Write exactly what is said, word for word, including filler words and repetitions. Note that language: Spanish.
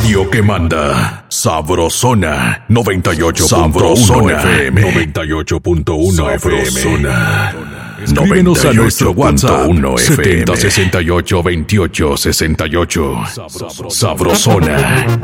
radio que manda. Sabrosona noventa y ocho punto uno F M. noventa y ocho punto uno F M. Escríbenos a nuestro WhatsApp setenta sesenta y ocho veintiocho sesenta y ocho. Sabrosona.